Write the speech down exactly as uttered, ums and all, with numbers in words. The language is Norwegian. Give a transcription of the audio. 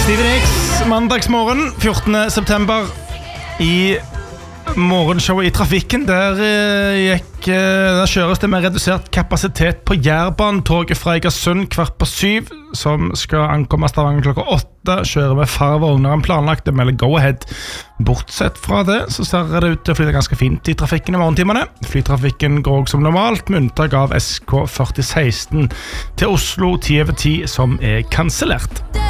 Steven Hicks, mandagsmorgen, fjortende september I morgenshowet I trafikken. Der uh, gikk uh, Der kjøres det med redusert kapasitet på Jærbanen. Toget fra Egersund kvart på syv, som skal ankomme Stavanger klokka åtte, kjører med færre vogner enn planlagt. Det melder Go-Ahead. Bortsett fra det, så ser det ut til å flyte ganske fint I trafikken I morgentimene. Flytrafikken går også som normalt, med unntak av S K førti seksten til Oslo ti over ti, som er kansellert.